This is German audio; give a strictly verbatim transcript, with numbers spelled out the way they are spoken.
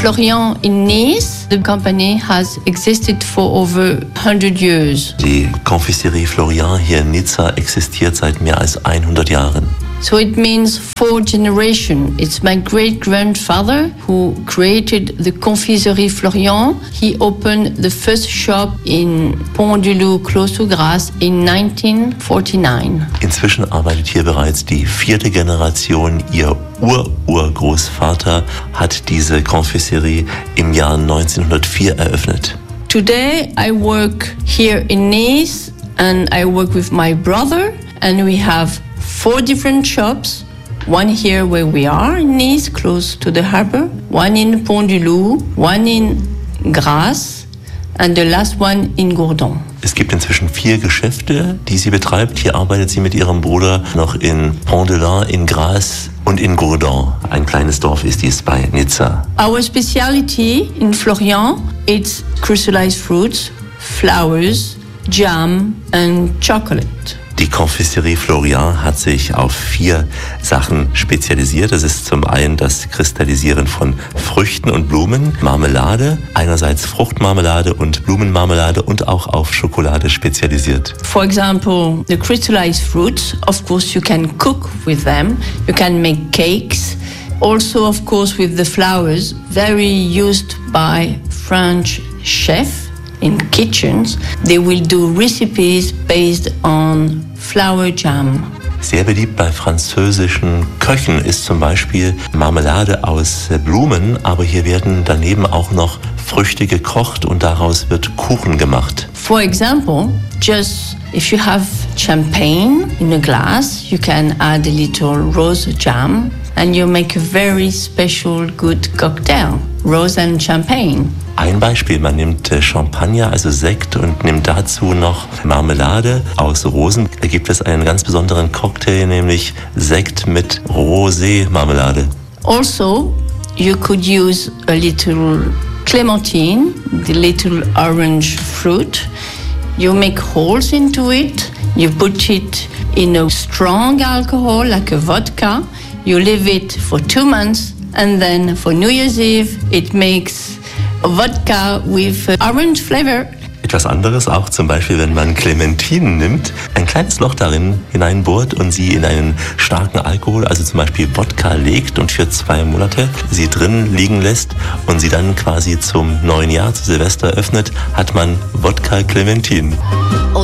Florian in Nice, the company has existed for over one hundred years. Die Confiserie Florian hier in Nizza existiert seit mehr als hundert Jahren. So it means four generations. It's my great-grandfather who created the Confiserie Florian. He opened the first shop in Pont-du-Loup, close to Grasse, in nineteen forty-nine. Inzwischen arbeitet hier bereits die vierte Generation. Ihr Ur-Urgroßvater hat diese Confiserie im Jahr neunzehnhundertvier eröffnet. Today I work here in Nice and I work with my brother, and we have four different shops. One here where we are in Nice, close to the harbor. One in Pont-du-Loup, one in Grasse, and the last one in Gourdon. Es gibt inzwischen vier Geschäfte, die sie betreibt. Hier arbeitet sie mit ihrem Bruder noch in Pont-de-Loup, in Grasse und in Gourdon. Ein kleines Dorf ist dies bei Nizza. Our specialty in Florian, it's crystallized fruits, flowers, jam and chocolate. Die Confiserie Florian hat sich auf vier Sachen spezialisiert. Das ist zum einen das Kristallisieren von Früchten und Blumen, Marmelade, einerseits Fruchtmarmelade und Blumenmarmelade und auch auf Schokolade spezialisiert. For example, the crystallized fruits, of course you can cook with them, you can make cakes. Also, of course, with the flowers, very used by French chefs. In kitchens, they will do recipes based on flower jam. Sehr beliebt bei französischen Köchen ist zum Beispiel Marmelade aus Blumen, aber hier werden daneben auch noch Früchte gekocht und daraus wird Kuchen gemacht. For example, just if you have champagne in a glass, you can add a little rose jam and you make a very special good cocktail, rose and champagne. Ein Beispiel, man nimmt Champagner, also Sekt, und nimmt dazu noch Marmelade aus Rosen. Da gibt es einen ganz besonderen Cocktail, nämlich Sekt mit Rosé-Marmelade. Also, you could use a little clementine, the little orange fruit. You make holes into it, you put it in a strong alcohol like a vodka. You leave it for two months and then for New Year's Eve it makes Vodka with orange flavor. Etwas anderes auch zum Beispiel, wenn man Clementinen nimmt, ein kleines Loch darin hineinbohrt und sie in einen starken Alkohol, also zum Beispiel Wodka, legt und für zwei Monate sie drin liegen lässt und sie dann quasi zum neuen Jahr, zu Silvester öffnet, hat man Wodka Clementinen.